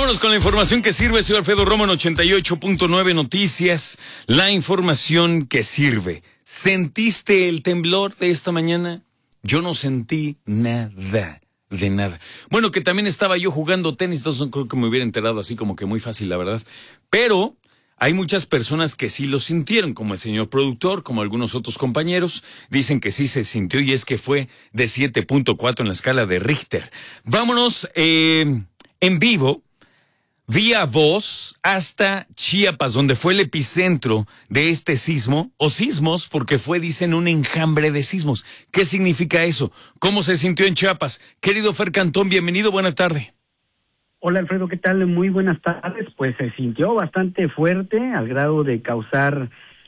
Vámonos con la información que sirve. Soy Alfredo Romo en 88.9 Noticias. La información que sirve. ¿Sentiste el temblor de esta mañana? Yo no sentí nada, de nada. Bueno, que también estaba yo jugando tenis, entonces no creo que me hubiera enterado así como que muy fácil, la verdad. Pero hay muchas personas que sí lo sintieron, como el señor productor, como algunos otros compañeros. Dicen que sí se sintió y es que fue de 7.4 en la escala de Richter. Vámonos en vivo, vía voz, hasta Chiapas, donde fue el epicentro de este sismo, o sismos, porque fue, dicen, un enjambre de sismos. ¿Qué significa eso? ¿Cómo se sintió en Chiapas? Querido Fer Cantón, bienvenido, buena tarde. Hola Alfredo, ¿qué tal? Muy buenas tardes. Pues se sintió bastante fuerte al grado de causar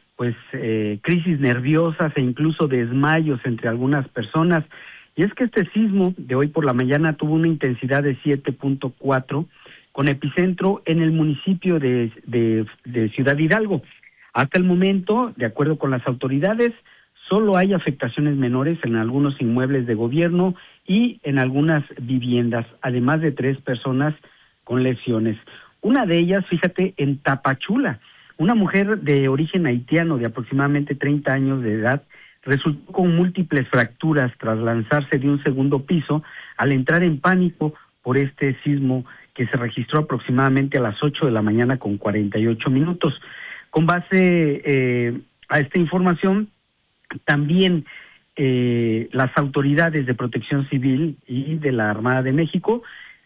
crisis nerviosas e incluso desmayos entre algunas personas. Y es que este sismo de hoy por la mañana tuvo una intensidad de 7.4 con epicentro en el municipio de Ciudad Hidalgo. Hasta el momento, de acuerdo con las autoridades, solo hay afectaciones menores en algunos inmuebles de gobierno y en algunas viviendas, además de 3 personas con lesiones. Una de ellas, fíjate, en Tapachula, una mujer de origen haitiano de aproximadamente 30 años de edad resultó con múltiples fracturas tras lanzarse de un segundo piso al entrar en pánico por este sismo que se registró aproximadamente a las 8 de la mañana con 48 minutos. Con base a esta información, también las autoridades de Protección Civil y de la Armada de México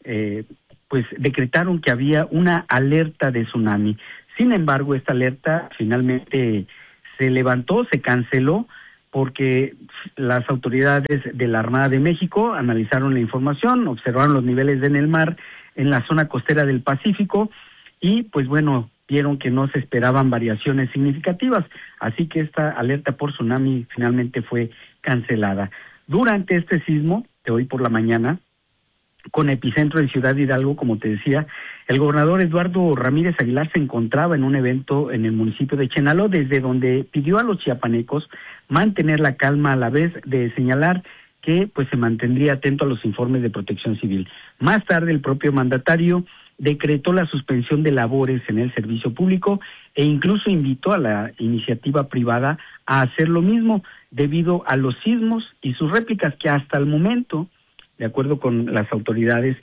decretaron que había una alerta de tsunami. Sin embargo, esta alerta finalmente se levantó, se canceló, porque las autoridades de la Armada de México analizaron la información, observaron los niveles en el mar en la zona costera del Pacífico y vieron que no se esperaban variaciones significativas, así que esta alerta por tsunami finalmente fue cancelada. Durante este sismo de hoy por la mañana, con epicentro en Ciudad Hidalgo, como te decía, el gobernador Eduardo Ramírez Aguilar se encontraba en un evento en el municipio de Chenaló, desde donde pidió a los chiapanecos mantener la calma a la vez de señalar que se mantendría atento a los informes de Protección Civil. Más tarde, el propio mandatario decretó la suspensión de labores en el servicio público e incluso invitó a la iniciativa privada a hacer lo mismo debido a los sismos y sus réplicas que hasta el momento, de acuerdo con las autoridades,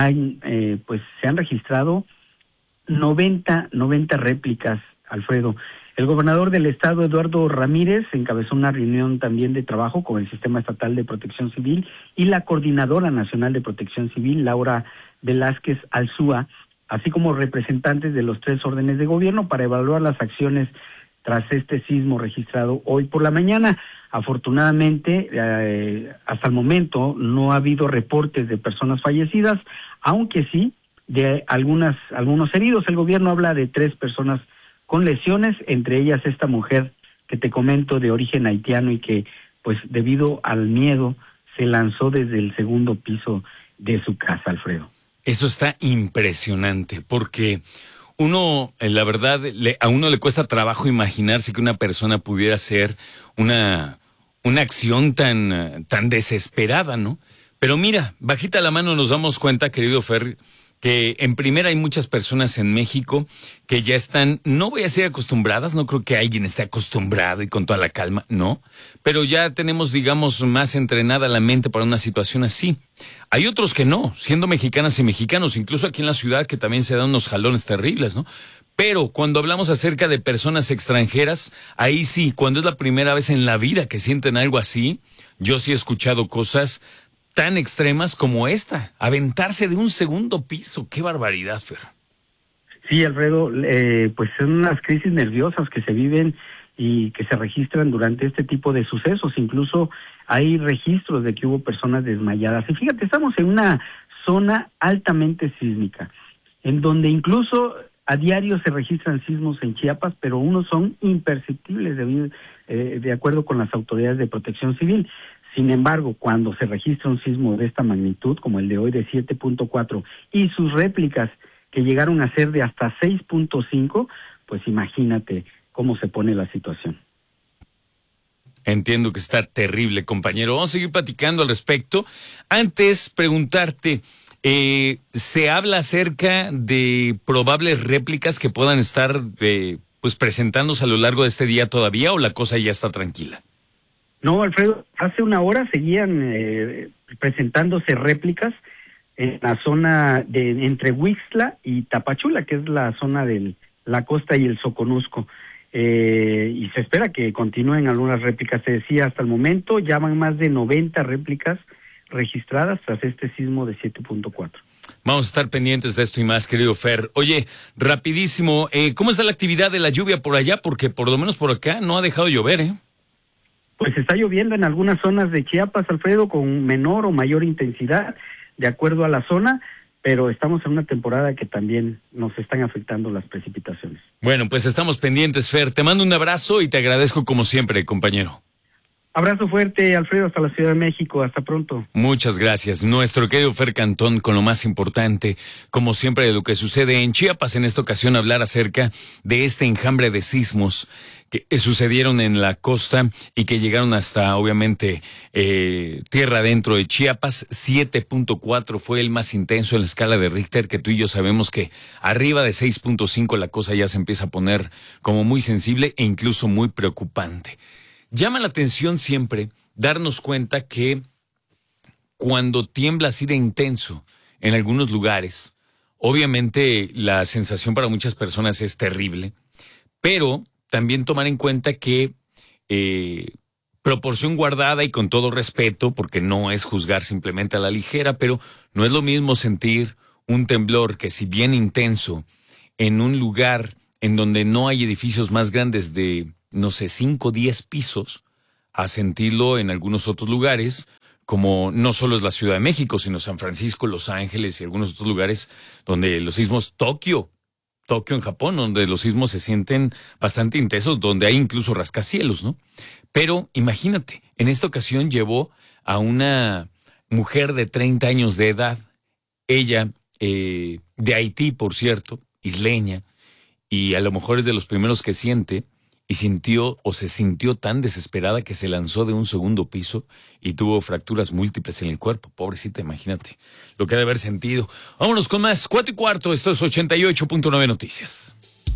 se han registrado 90 réplicas, Alfredo. El gobernador del estado, Eduardo Ramírez, encabezó una reunión también de trabajo con el Sistema Estatal de Protección Civil y la Coordinadora Nacional de Protección Civil, Laura Velázquez Alzúa, así como representantes de los 3 órdenes de gobierno para evaluar las acciones tras este sismo registrado hoy por la mañana. Afortunadamente, hasta el momento no ha habido reportes de personas fallecidas, aunque sí de algunos heridos. El gobierno habla de 3 personas con lesiones, entre ellas esta mujer que te comento de origen haitiano y que debido al miedo se lanzó desde el segundo piso de su casa, Alfredo. Eso está impresionante porque uno, la verdad, a uno le cuesta trabajo imaginarse que una persona pudiera hacer una acción tan desesperada, ¿no? Pero mira, bajita la mano nos damos cuenta, querido Fer, que en primera hay muchas personas en México que ya están, no voy a decir acostumbradas, no creo que alguien esté acostumbrado y con toda la calma, no, pero ya tenemos, digamos, más entrenada la mente para una situación así. Hay otros que no, siendo mexicanas y mexicanos, incluso aquí en la ciudad, que también se dan unos jalones terribles, ¿no? Pero cuando hablamos acerca de personas extranjeras, ahí sí, cuando es la primera vez en la vida que sienten algo así, yo sí he escuchado cosas tan extremas como esta, aventarse de un segundo piso. ¡Qué barbaridad, Fer! Sí, Alfredo, son unas crisis nerviosas que se viven y que se registran durante este tipo de sucesos. Incluso hay registros de que hubo personas desmayadas. Y fíjate, estamos en una zona altamente sísmica, en donde incluso a diario se registran sismos en Chiapas, pero unos son imperceptibles de acuerdo con las autoridades de Protección Civil. Sin embargo, cuando se registra un sismo de esta magnitud, como el de hoy de 7.4, y sus réplicas que llegaron a ser de hasta 6.5, imagínate cómo se pone la situación. Entiendo que está terrible, compañero. Vamos a seguir platicando al respecto. Antes, preguntarte, ¿Se habla acerca de probables réplicas que puedan estar pues presentándose a lo largo de este día todavía, o la cosa ya está tranquila? No, Alfredo, hace una hora seguían presentándose réplicas en la zona de entre Huixtla y Tapachula, que es la zona de la costa y el Soconusco. Y se espera que continúen algunas réplicas. Se decía hasta el momento, ya van más de 90 réplicas registradas tras este sismo de 7.4. Vamos a estar pendientes de esto y más, querido Fer. Oye, rapidísimo, ¿cómo está la actividad de la lluvia por allá? Porque por lo menos por acá no ha dejado llover, ¿eh? Pues está lloviendo en algunas zonas de Chiapas, Alfredo, con menor o mayor intensidad, de acuerdo a la zona, pero estamos en una temporada que también nos están afectando las precipitaciones. Bueno, pues estamos pendientes, Fer. Te mando un abrazo y te agradezco como siempre, compañero. Abrazo fuerte, Alfredo, hasta la Ciudad de México. Hasta pronto. Muchas gracias. Nuestro querido Fer Cantón con lo más importante, como siempre, de lo que sucede en Chiapas. En esta ocasión hablar acerca de este enjambre de sismos que sucedieron en la costa y que llegaron hasta, obviamente, tierra adentro de Chiapas. 7.4 fue el más intenso en la escala de Richter, que tú y yo sabemos que arriba de 6.5 la cosa ya se empieza a poner como muy sensible e incluso muy preocupante. Llama la atención siempre darnos cuenta que cuando tiembla así de intenso en algunos lugares, obviamente la sensación para muchas personas es terrible, pero también tomar en cuenta que proporción guardada y con todo respeto, porque no es juzgar simplemente a la ligera, pero no es lo mismo sentir un temblor que, si bien intenso, en un lugar en donde no hay edificios más grandes de, no sé, 5 o 10 pisos, a sentirlo en algunos otros lugares, como no solo es la Ciudad de México, sino San Francisco, Los Ángeles y algunos otros lugares donde los sismos, Tokio en Japón, donde los sismos se sienten bastante intensos, donde hay incluso rascacielos, ¿no? Pero imagínate, en esta ocasión llevó a una mujer de 30 años de edad, ella de Haití, por cierto, isleña, y a lo mejor es de los primeros que siente, y sintió o se sintió tan desesperada que se lanzó de un segundo piso y tuvo fracturas múltiples en el cuerpo. Pobrecita, imagínate lo que ha de haber sentido. Vámonos con más. 4:15, esto es 88.9 Noticias.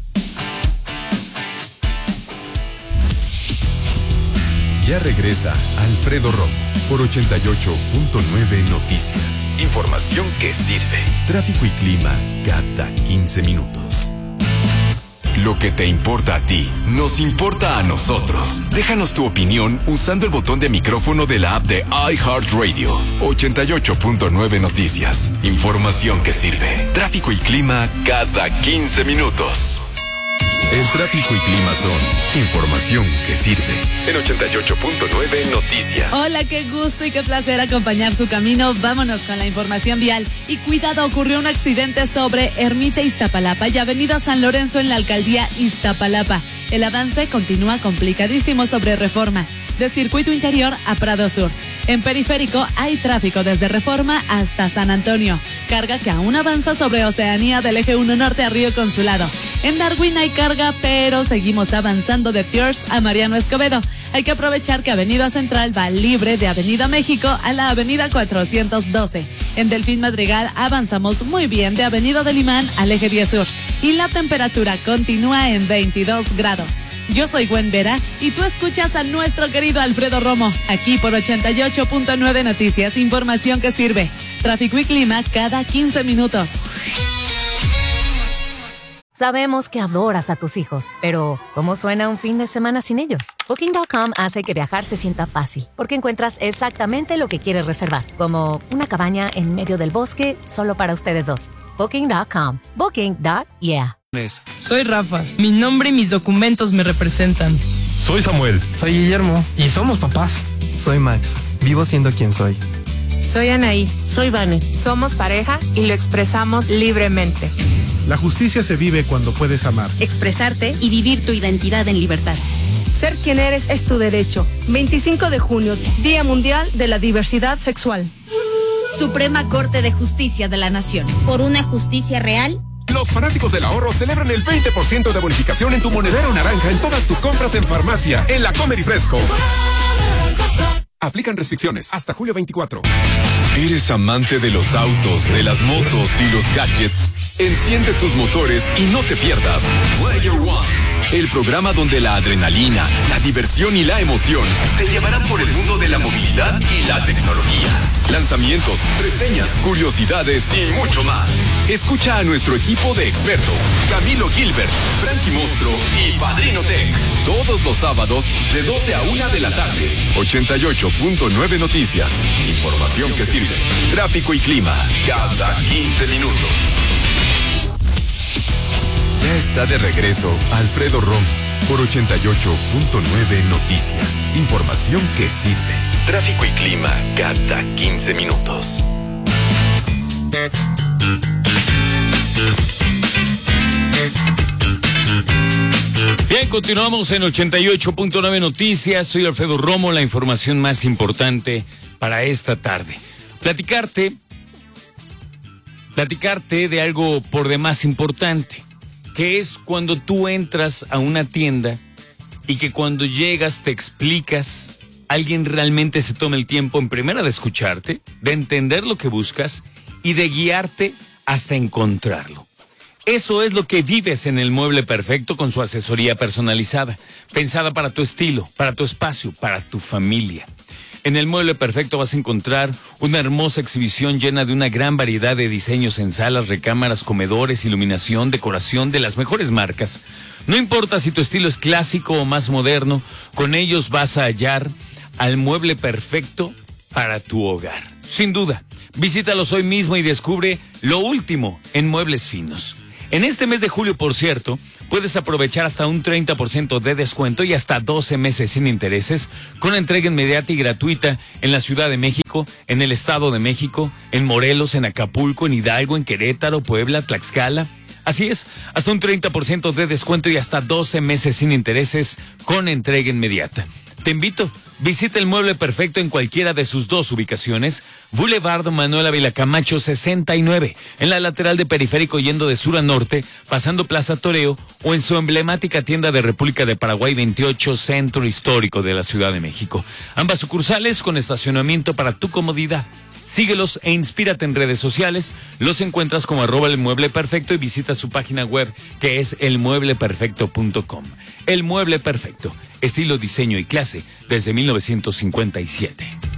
Ya regresa Alfredo Romo por 88.9 Noticias. Información que sirve. Tráfico y clima cada 15 minutos. Lo que te importa a ti, nos importa a nosotros. Déjanos tu opinión usando el botón de micrófono de la app de iHeartRadio. 88.9 Noticias. Información que sirve. Tráfico y clima cada 15 minutos. El tráfico y clima son información que sirve. En 88.9 Noticias. Hola, qué gusto y qué placer acompañar su camino. Vámonos con la información vial. Y cuidado, ocurrió un accidente sobre Ermita Iztapalapa y Avenida San Lorenzo en la alcaldía Iztapalapa. El avance continúa complicadísimo sobre Reforma, de Circuito Interior a Prado Sur. En Periférico hay tráfico desde Reforma hasta San Antonio. Carga que aún avanza sobre Oceanía del Eje 1 Norte a Río Consulado. En Darwin hay carga, pero seguimos avanzando de Tiers a Mariano Escobedo. Hay que aprovechar que Avenida Central va libre de Avenida México a la Avenida 412. En Delfín Madrigal avanzamos muy bien de Avenida del Imán al Eje 10 Sur. Y la temperatura continúa en 22 grados. Yo soy Gwen Vera y tú escuchas a nuestro querido Alfredo Romo, aquí por 88.9 Noticias, información que sirve. Tráfico y clima cada 15 minutos. Sabemos que adoras a tus hijos, pero ¿cómo suena un fin de semana sin ellos? Booking.com hace que viajar se sienta fácil, porque encuentras exactamente lo que quieres reservar, como una cabaña en medio del bosque solo para ustedes dos. Booking.com. Booking.yeah. Soy Rafa. Mi nombre y mis documentos me representan. Soy Samuel. Soy Guillermo. Y somos papás. Soy Max. Vivo siendo quien soy. Soy Anaí. Soy Vane. Somos pareja y lo expresamos libremente. La justicia se vive cuando puedes amar, expresarte y vivir tu identidad en libertad. Ser quien eres es tu derecho. 25 de junio, Día Mundial de la Diversidad Sexual. Suprema Corte de Justicia de la Nación. Por una justicia real. Los fanáticos del ahorro celebran el 20% de bonificación en tu monedero naranja en todas tus compras en farmacia, en La Comer y Fresco. Aplican restricciones hasta julio 24. ¿Eres amante de los autos, de las motos y los gadgets? Enciende tus motores y no te pierdas Player One, el programa donde la adrenalina, la diversión y la emoción te llevarán por el mundo de la movilidad y la tecnología. Lanzamientos, reseñas, curiosidades y mucho más. Escucha a nuestro equipo de expertos, Camilo Gilbert, Frankie Mostro y Padrino Tech, todos los sábados de 12 a 1 de la tarde. 88.9 Noticias. Información que sirve. Tráfico y clima cada 15 minutos. Ya está de regreso Alfredo Romo por 88.9 Noticias. Información que sirve. Tráfico y clima cada 15 minutos. Bien, continuamos en 88.9 Noticias. Soy Alfredo Romo, la información más importante para esta tarde. Platicarte de algo por demás importante, que es cuando tú entras a una tienda y que cuando llegas te explicas, alguien realmente se toma el tiempo en primera de escucharte, de entender lo que buscas y de guiarte hasta encontrarlo. Eso es lo que vives en El Mueble Perfecto con su asesoría personalizada, pensada para tu estilo, para tu espacio, para tu familia. En El Mueble Perfecto vas a encontrar una hermosa exhibición llena de una gran variedad de diseños en salas, recámaras, comedores, iluminación, decoración de las mejores marcas. No importa si tu estilo es clásico o más moderno, con ellos vas a hallar al mueble perfecto para tu hogar. Sin duda, visítalos hoy mismo y descubre lo último en muebles finos. En este mes de julio, por cierto, puedes aprovechar hasta un 30% de descuento y hasta 12 meses sin intereses con entrega inmediata y gratuita en la Ciudad de México, en el Estado de México, en Morelos, en Acapulco, en Hidalgo, en Querétaro, Puebla, Tlaxcala. Así es, hasta un 30% de descuento y hasta 12 meses sin intereses con entrega inmediata. Te invito, visita El Mueble Perfecto en cualquiera de sus dos ubicaciones, Boulevard Manuel Ávila Camacho 69, en la lateral de Periférico yendo de sur a norte, pasando Plaza Toreo, o en su emblemática tienda de República de Paraguay 28, Centro Histórico de la Ciudad de México. Ambas sucursales con estacionamiento para tu comodidad. Síguelos e inspírate en redes sociales. Los encuentras como @El Mueble Perfecto y visita su página web que es elmuebleperfecto.com. El Mueble Perfecto, estilo, diseño y clase desde 1957.